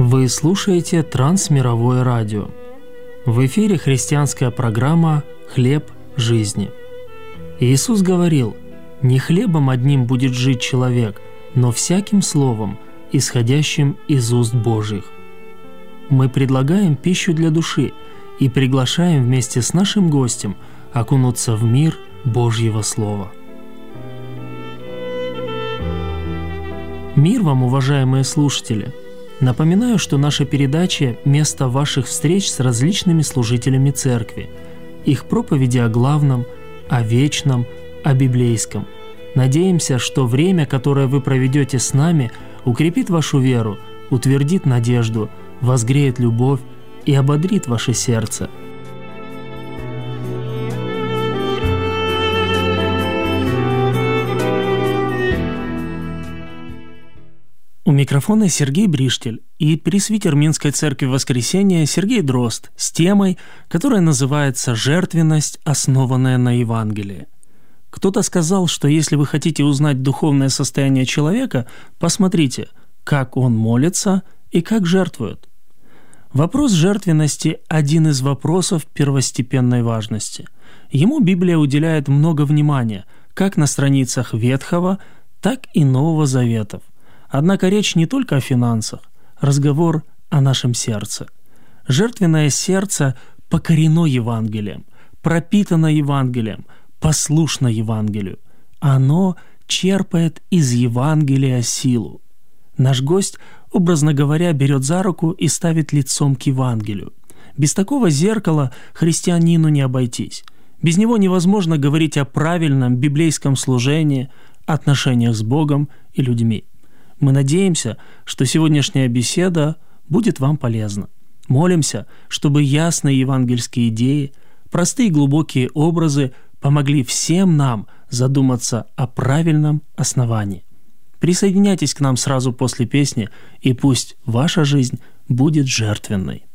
Вы слушаете Трансмировое радио. В эфире христианская программа «Хлеб жизни». Иисус говорил: «Не хлебом одним будет жить человек, но всяким словом, исходящим из уст Божьих». Мы предлагаем пищу для души и приглашаем вместе с нашим гостем окунуться в мир Божьего Слова. Мир вам, уважаемые слушатели! Напоминаю, что наша передача – место ваших встреч с различными служителями церкви, их проповеди о главном, о вечном, о библейском. Надеемся, что время, которое вы проведете с нами, укрепит вашу веру, утвердит надежду, возгреет любовь и ободрит ваше сердце. У микрофона Сергей Бриштель и пресвитер Минской церкви Воскресения Сергей Дрозд с темой, которая называется «Жертвенность, основанная на Евангелии». Кто-то сказал, что если вы хотите узнать духовное состояние человека, посмотрите, как он молится и как жертвует. Вопрос жертвенности – один из вопросов первостепенной важности. Ему Библия уделяет много внимания, как на страницах Ветхого, так и Нового Заветов. Однако речь не только о финансах, разговор о нашем сердце. Жертвенное сердце покорено Евангелием, пропитано Евангелием, послушно Евангелию. Оно черпает из Евангелия силу. Наш гость, образно говоря, берет за руку и ставит лицом к Евангелию. Без такого зеркала христианину не обойтись. Без него невозможно говорить о правильном библейском служении, отношениях с Богом и людьми. Мы надеемся, что сегодняшняя беседа будет вам полезна. Молимся, чтобы ясные евангельские идеи, простые и глубокие образы помогли всем нам задуматься о правильном основании. Присоединяйтесь к нам сразу после песни, и пусть ваша жизнь будет жертвенной.